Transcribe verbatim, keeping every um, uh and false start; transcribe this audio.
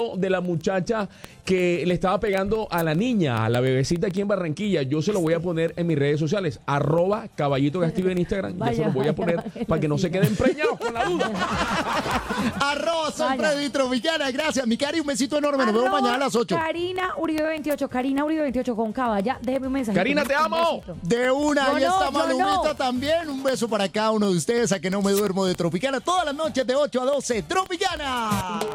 de la muchacha que le estaba pegando a la niña, a la bebecita aquí en Barranquilla. Yo se lo voy a poner en mis redes sociales, arroba Caballito Castillo en Instagram. Vaya, yo se lo voy a poner vaya, para que no se queden preñados con la duda. Arroba Son Freddy Tropicana. Gracias, mi Cari, un besito enorme. Nos vemos mañana a las ocho. Karina Uribe veintiocho, Karina Uribe veintiocho con Cava. Ya, déjeme un mensaje. Karina, te amo. De una, yo ahí no, está Malumita no. también. Un beso para cada uno de ustedes, a que no me duermo de Tropicana todas las noches de ocho a doce. Tropicana.